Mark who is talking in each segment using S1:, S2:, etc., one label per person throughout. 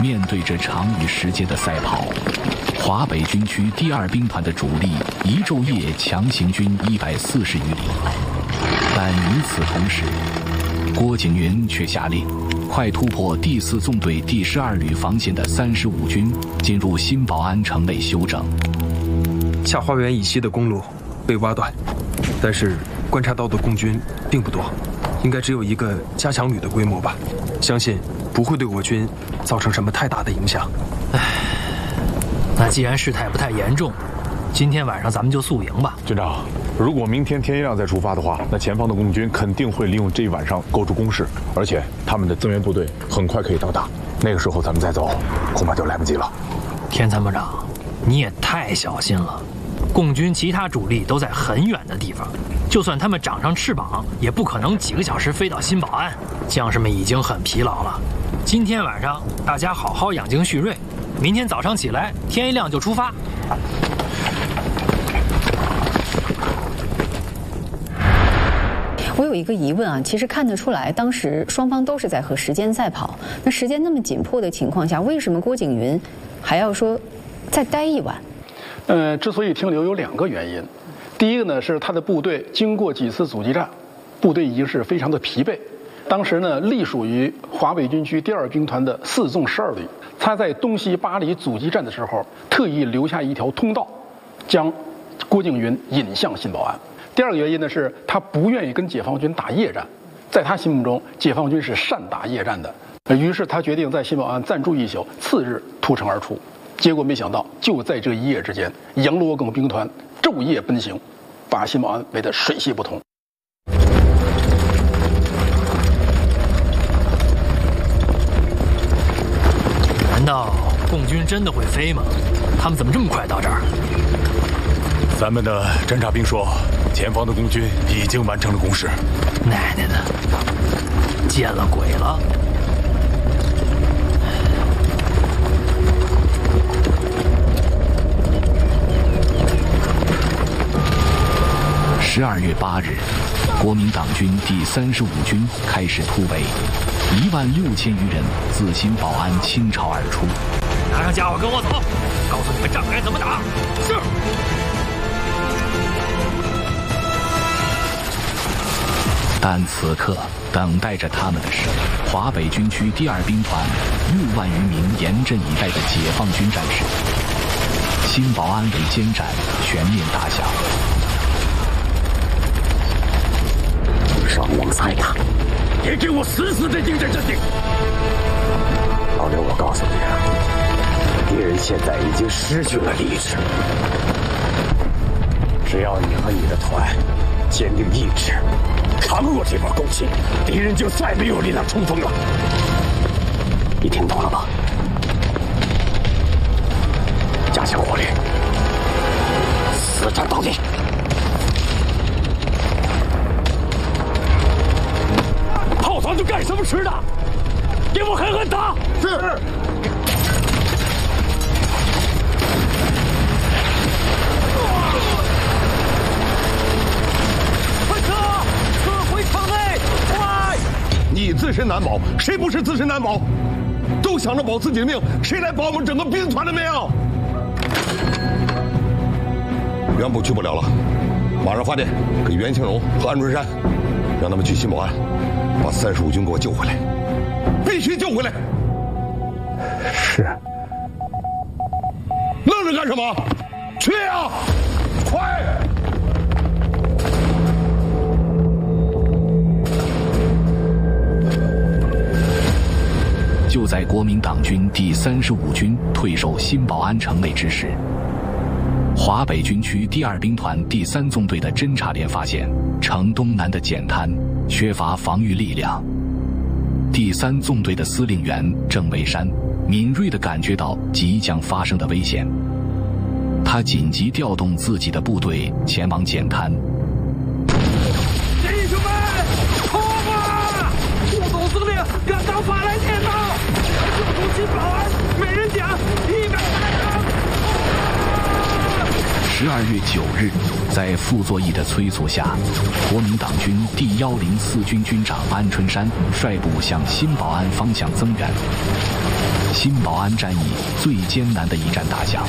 S1: 面对着长与时间的赛跑，华北军区第2兵团的主力一昼夜强行军140余里。但与此同时，郭景云却下令快突破第4纵队第12旅防线的35军，进入新保安城内休整。
S2: 下花园以西的公路被挖断，但是观察到的共军并不多，应该只有一个加强旅的规模吧，相信不会对我军造成什么太大的影响。
S3: 那既然事态不太严重，今天晚上咱们就宿营吧。
S4: 军长，如果明天天一亮再出发的话，那前方的共军肯定会利用这一晚上构筑工事，而且他们的增援部队很快可以到达，那个时候咱们再走，恐怕就来不及了。
S3: 田参谋长，你也太小心了。共军其他主力都在很远的地方，就算他们长上翅膀，也不可能几个小时飞到新保安。将士们已经很疲劳了，今天晚上大家好好养精蓄锐，明天早上起来天一亮就出发。
S5: 我有一个疑问啊，其实看得出来，当时双方都是在和时间赛跑。那时间那么紧迫的情况下，为什么郭景云还要说再待一晚？
S6: 之所以停留有2个原因。第一个呢，是他的部队经过几次阻击战，部队已经是非常的疲惫。当时呢，隶属于华北军区第2兵团的4纵12旅，他在东西8里阻击战的时候，特意留下一条通道，将郭景云引向新保安。第2个原因呢，是他不愿意跟解放军打夜战，在他心目中，解放军是善打夜战的，于是他决定在新保安暂住一宿，次日突城而出。结果没想到，就在这一夜之间，杨罗耿兵团昼夜奔行，把新保安围得水泄不通。
S3: 难道共军真的会飞吗？他们怎么这么快到这儿？
S4: 咱们的侦察兵说，前方的共军已经完成了攻势。
S3: 奶奶的，见了鬼了
S1: ！12月8日，国民党军第35军开始突围，16000余人自新保安倾巢而出。
S3: 拿上家伙跟我走，告诉你们仗该怎么打。是。
S1: 但此刻等待着他们的是华北军区第2兵团6万余名严阵以待的解放军战士。新保安围歼战全面打响。
S7: 上网猜他，也给我死死地盯着阵地。老刘，我告诉你啊，敌人现在已经失去了理智。只要你和你的团坚定意志，扛过这波攻击，敌人就再没有力量冲锋了。你听懂了吗？加强火力，死战到底。炮膛就干什么吃的？给我狠狠打！是。
S8: 你自身难保，谁不是自身难保？都想着保自己的命，谁来保我们整个兵团的命？原部去不了了，马上发电给袁庆荣和安春山，让他们去新保安，把35军给我救回来，必须救回来。
S7: 是。
S8: 愣着干什么？去啊！快！
S1: 就在国民党军第35军退守新保安城内之时，华北军区第2兵团第3纵队的侦察连发现城东南的简滩缺乏防御力量。第3纵队的司令员郑维山敏锐地感觉到即将发生的危险，他紧急调动自己的部队前往简滩。
S9: 弟兄们，冲啊！副总司令刚刚发来电报，救出新保安，每人奖100万。
S1: 12 月9日，在傅作义的催促下，国民党军第104军军长安春山率部向新保安方向增援。新保安战役最艰难的一战打响。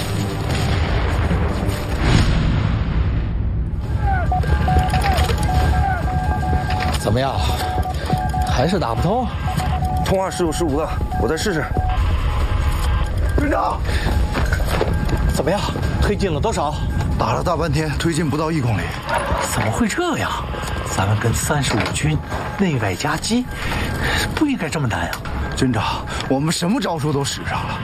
S10: 怎么样？还是打不通？
S11: 通话时有时无的，我再试试。
S10: 军长，怎么样？推进了多少？
S12: 打了大半天，推进不到1公里。
S10: 怎么会这样？咱们跟35军内外夹击，不应该这么难呀。
S12: 军长，我们什么招数都使上了，